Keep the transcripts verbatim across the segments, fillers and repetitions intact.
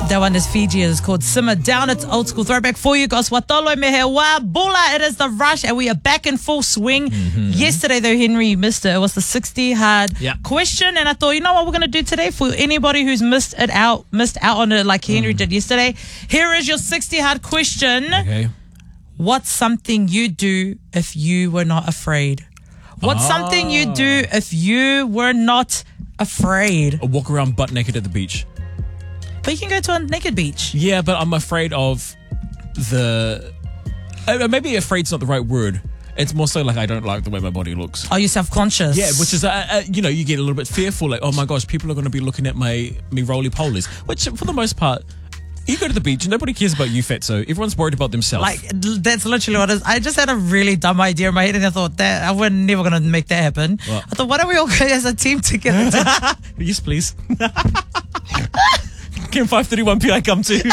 That one is Fiji. It's called Simmer Down. It's old school throwback for you guys. Watolo mehewa bula. It is the rush, and we are back in full swing. Mm-hmm. Yesterday, though, Henry, you missed it. It was the sixty hard yep. question, and I thought, you know what we're going to do today for anybody who's missed it out, missed out on it, like Henry mm. did yesterday. Here is your sixty hard question. Okay. What's something you do if you were not afraid? What's oh. something you do if you were not afraid? A walk around butt naked at the beach. But you can go to a naked beach. Yeah, but I'm afraid of the... Uh, maybe afraid's not the right word. It's more so like I don't like the way my body looks. Are you self-conscious? Yeah, which is, uh, uh, you know, you get a little bit fearful. Like, oh my gosh, people are going to be looking at my me roly-polies. Which, for the most part, you go to the beach, nobody cares about you, fatso. Everyone's worried about themselves. Like, that's literally what it is. I just had a really dumb idea in my head, and I thought that I was never going to make that happen. What? I thought, why don't we all go as a team together? Yes, please. Kim five thirty-one P I come to.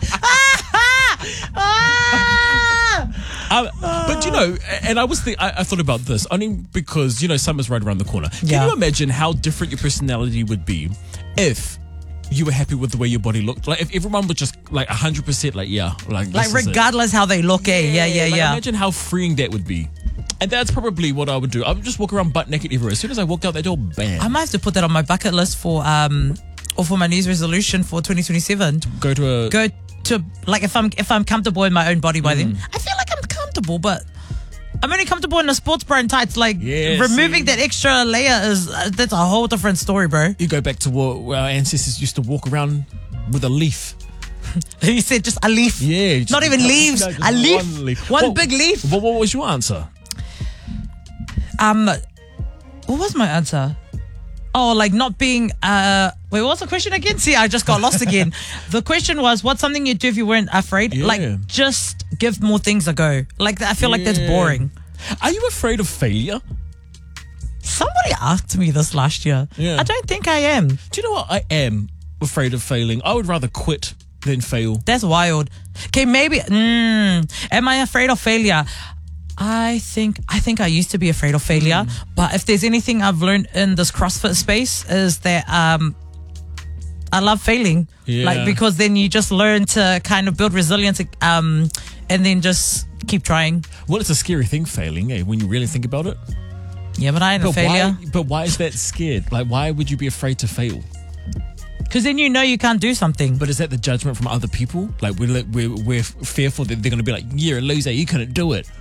um, but you know, and I was the, I, I thought about this only because, you know, summer's right around the corner. Can yeah. you imagine how different your personality would be if you were happy with the way your body looked? Like if everyone was just like one hundred percent like, yeah. Like, like regardless how they look, eh? Yeah, yeah, like, yeah. Imagine how freeing that would be. And that's probably what I would do. I would just walk around butt naked everywhere. As soon as I walked out that door, bam. I might have to put that on my bucket list for... um. Or for my New Year's resolution for twenty twenty-seven. Go to a... Go to, like, if I'm if I'm comfortable in my own body by mm. then. I feel like I'm comfortable, but I'm only comfortable in a sports bra and tights. Like, yeah, removing see? that extra layer is, uh, that's a whole different story, bro. You go back to what, where our ancestors used to walk around with a leaf. You said just a leaf? Yeah. Just, Not even no, leaves. no, a leaf. One leaf. One what, big leaf. What, what was your answer? Um, What was my answer? Oh, like not being, uh, wait, what was the question again? See, I just got lost again. The question was, what's something you'd do if you weren't afraid? Yeah. Like, just give more things a go. Like, I feel yeah. like that's boring. Are you afraid of failure? Somebody asked me this last year. Yeah. I don't think I am. Do you know what? I am afraid of failing. I would rather quit than fail. That's wild. Okay, maybe, mm, am I afraid of failure? I think I think I used to be afraid of failure, mm. but if there's anything I've learned in this CrossFit space is that um, I love failing, yeah. like because then you just learn to kind of build resilience, um, and then just keep trying. Well, it's a scary thing, failing, eh? When you really think about it. Yeah, but I ain't but a failure. Why, but why is that scared? Like, why would you be afraid to fail? Because then you know you can't do something. But is that the judgment from other people? Like we're we're, we're fearful that they're going to be like, "You're a loser. You couldn't do it."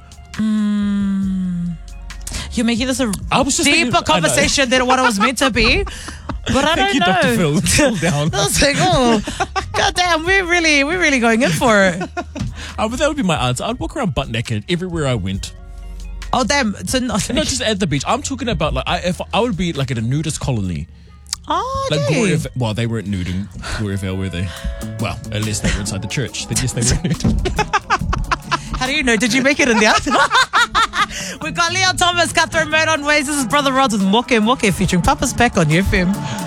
Mm, you're making this a I was just deeper thinking, than what it was meant to be. But I don't Thank you, know. Doctor Phil. Chill down. I was like, oh, goddamn, we're really, we're really going in for it. Oh, but that would be my answer. I'd walk around butt naked everywhere I went. Oh, damn. So not, not just at the beach. I'm talking about like I, if I would be like at a nudist colony. Oh, like okay. Gloria, well, they weren't nude in Gloriavale, were they? Well, at least they were inside the church. Then yes, they were nude. How do you know? Did you make it in there? We've got Leon Thomas, Cutthroat Murder on Ways. This is Brother Rods with Moke Moke featuring Papa's Pack on U F M.